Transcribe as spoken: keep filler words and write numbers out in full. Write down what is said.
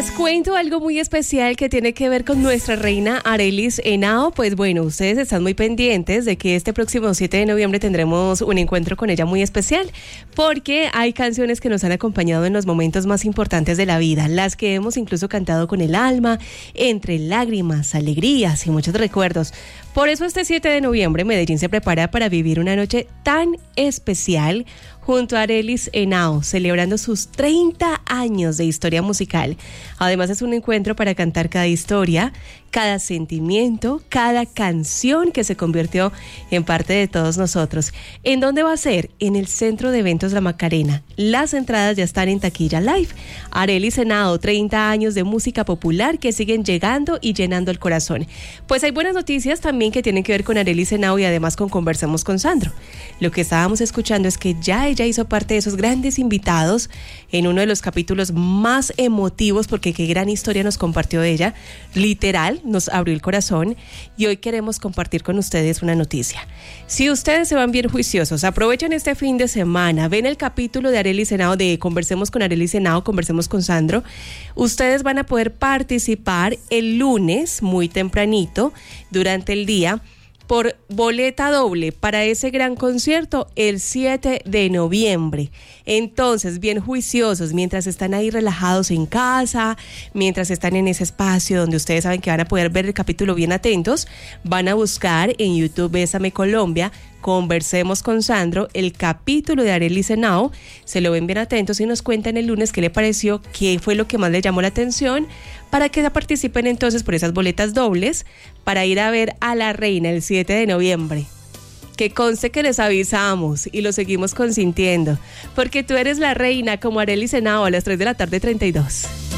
Les cuento algo muy especial que tiene que ver con nuestra reina Arelis Henao. Pues bueno, ustedes están muy pendientes de que este próximo siete de noviembre tendremos un encuentro con ella muy especial, porque hay canciones que nos han acompañado en los momentos más importantes de la vida, las que hemos incluso cantado con el alma, entre lágrimas, alegrías y muchos recuerdos. Por eso este siete de noviembre Medellín se prepara para vivir una noche tan especial junto a Arelis Henao, celebrando sus treinta años de historia musical. Además es un encuentro para cantar cada historia, cada sentimiento, cada canción que se convirtió en parte de todos nosotros. ¿En dónde va a ser? En el Centro de Eventos La Macarena. Las entradas ya están en Taquilla Live. Arelis Henao, treinta años de música popular que siguen llegando y llenando el corazón. Pues hay buenas noticias también que tienen que ver con Arelis Henao y además con Conversemos con Sandro. Lo que estábamos escuchando es que ya ella hizo parte de esos grandes invitados en uno de los capítulos más emotivos, porque qué gran historia nos compartió ella, literal, nos abrió el corazón, y hoy queremos compartir con ustedes una noticia. Si ustedes se van bien juiciosos, aprovechan este fin de semana, ven el capítulo de Arelis Henao, de Conversemos con Arelis Henao, Conversemos con Sandro, ustedes van a poder participar el lunes muy tempranito durante el día por boleta doble para ese gran concierto el siete de noviembre. Entonces, bien juiciosos, mientras están ahí relajados en casa, mientras están en ese espacio donde ustedes saben que van a poder ver el capítulo bien atentos, van a buscar en YouTube Bésame Colombia, Conversemos con Sandro, el capítulo de Arelis Henao, se lo ven bien atentos y nos cuentan el lunes qué le pareció, qué fue lo que más le llamó la atención, para que participen entonces por esas boletas dobles para ir a ver a la reina el siete de noviembre. Que conste que les avisamos y lo seguimos consintiendo, porque tú eres la reina como Arelis Henao a las tres de la tarde treinta y dos.